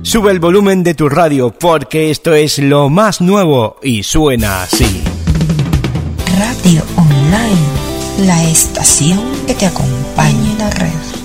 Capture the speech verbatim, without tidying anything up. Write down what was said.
Sube el volumen de tu radio porque esto es lo más nuevo y suena así. Radio Online, la estación que te acompaña en la red.